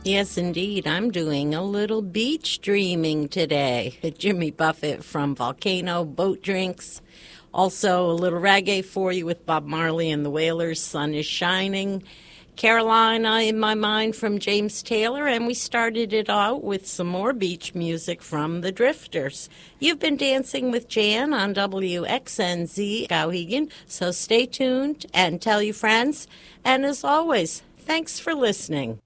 Yes, indeed. I'm doing a little beach dreaming today. Jimmy Buffett from Volcano Boat Drinks. Also, a little reggae for you with Bob Marley and the Wailers, Sun is Shining. Carolina in My Mind from James Taylor, and we started it out with some more beach music from the Drifters. You've been dancing with Jan on WXNZ Skowhegan, so stay tuned and tell your friends. And as always, thanks for listening.